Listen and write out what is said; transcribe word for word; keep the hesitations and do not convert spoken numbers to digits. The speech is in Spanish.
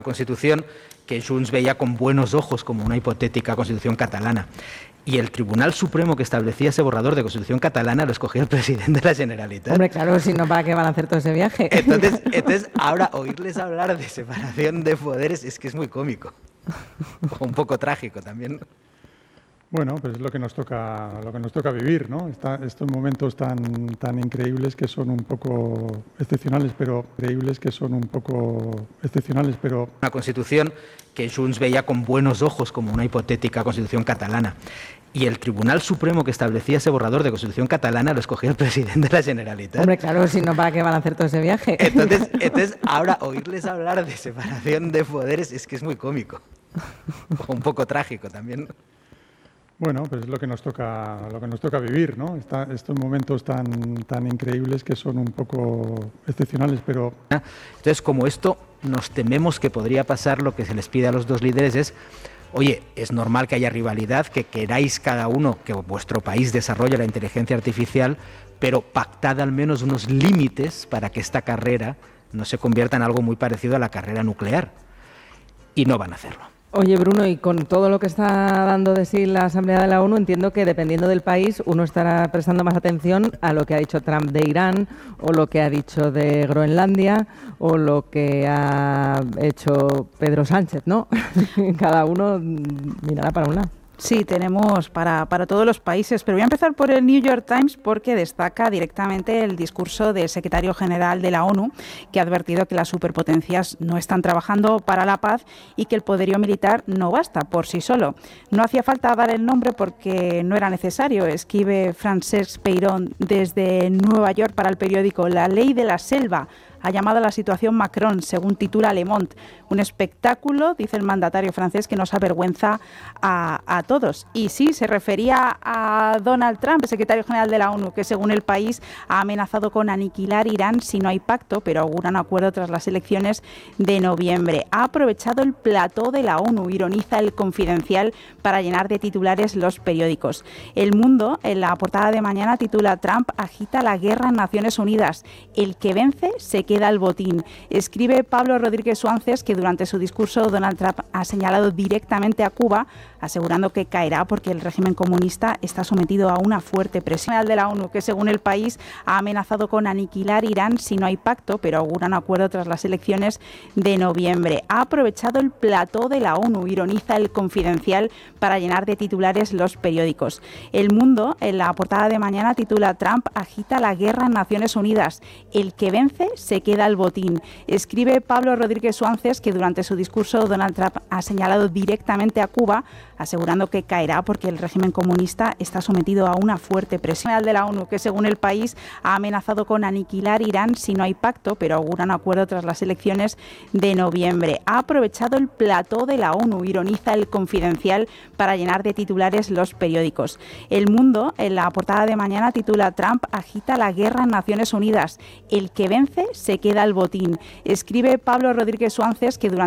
Constitución que Junts veía con buenos ojos como una hipotética Constitución catalana. Y el Tribunal Supremo que establecía ese borrador de Constitución catalana lo escogió el presidente de la Generalitat. Hombre, claro, si no, ¿para qué van a hacer todo ese viaje? Entonces, entonces ahora oírles hablar de separación de poderes es que es muy cómico. O un poco trágico también. Bueno, pues es lo que nos toca, lo que nos toca vivir, ¿no? Está, estos momentos tan, tan increíbles que son un poco excepcionales, pero increíbles que son un poco excepcionales, pero Una Constitución que Junts veía con buenos ojos como una hipotética Constitución catalana. Y el Tribunal Supremo que establecía ese borrador de Constitución catalana lo escogió el presidente de la Generalitat. Hombre, claro, si no, ¿para qué van a hacer todo ese viaje? Entonces, entonces ahora oírles hablar de separación de poderes es que es muy cómico. O un poco trágico también. bueno, pues es lo que nos toca, lo que nos toca vivir, ¿no? Está, estos momentos tan, tan increíbles que son un poco excepcionales, pero Entonces, como esto nos tememos que podría pasar, lo que se les pide a los dos líderes es: oye, es normal que haya rivalidad, que queráis cada uno que vuestro país desarrolle la inteligencia artificial, pero pactad al menos unos límites para que esta carrera no se convierta en algo muy parecido a la carrera nuclear. Y no van a hacerlo. Oye, Bruno, y con todo lo que está dando de sí la Asamblea de la ONU, entiendo que dependiendo del país uno estará prestando más atención a lo que ha dicho Trump de Irán, o lo que ha dicho de Groenlandia, o lo que ha hecho Pedro Sánchez, ¿no? Cada uno mirará para un lado. Sí, tenemos para, para todos los países, pero voy a empezar por el New York Times porque destaca directamente el discurso del secretario general de la ONU, que ha advertido que las superpotencias no están trabajando para la paz y que el poderío militar no basta por sí solo. No hacía falta dar el nombre porque no era necesario, escribe Francesc Peirón desde Nueva York para el periódico La Ley de la Selva. Ha llamado a la situación Macron, según titula Le Monde. Un espectáculo, dice el mandatario francés, que nos avergüenza a, a todos. Y sí, se refería a Donald Trump, el secretario general de la ONU, que según el país ha amenazado con aniquilar Irán si no hay pacto, pero augura un acuerdo tras las elecciones de noviembre. Ha aprovechado el plató de la ONU, ironiza el Confidencial, para llenar de titulares los periódicos. El Mundo, en la portada de mañana, titula: Trump agita la guerra en Naciones Unidas. El que vence se queda el botín. Escribe Pablo Rodríguez Suances que durante su discurso Donald Trump ha señalado directamente a Cuba, asegurando que caerá porque el régimen comunista está sometido a una fuerte presión. De la ONU, que según el país ha amenazado con aniquilar Irán si no hay pacto, pero augura un acuerdo tras las elecciones de noviembre. Ha aprovechado el plató de la ONU, ironiza el Confidencial, para llenar de titulares los periódicos. El Mundo, en la portada de mañana, titula: Trump agita la guerra en Naciones Unidas. El que vence se queda el botín. Escribe Pablo Rodríguez Suances que durante su discurso Donald Trump ha señalado directamente a Cuba, asegurando que caerá porque el régimen comunista está sometido a una fuerte presión. De la ONU, que según el país ha amenazado con aniquilar Irán si no hay pacto, pero augura un acuerdo tras las elecciones de noviembre. Ha aprovechado el plató de la ONU, ironiza el Confidencial, para llenar de titulares los periódicos. El Mundo, en la portada de mañana, titula: Trump agita la guerra en Naciones Unidas. El que vence se queda el botín. Escribe Pablo Rodríguez Suances que durante